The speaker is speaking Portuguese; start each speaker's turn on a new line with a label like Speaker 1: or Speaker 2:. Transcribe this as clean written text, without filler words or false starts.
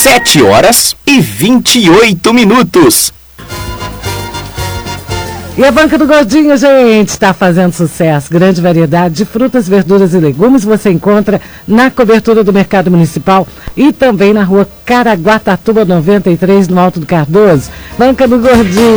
Speaker 1: 7h28.
Speaker 2: E a Banca do Gordinho, gente, está fazendo sucesso. Grande variedade de frutas, verduras e legumes você encontra na cobertura do Mercado Municipal e também na rua Caraguatatuba 93, no Alto do Cardoso. Banca do Gordinho.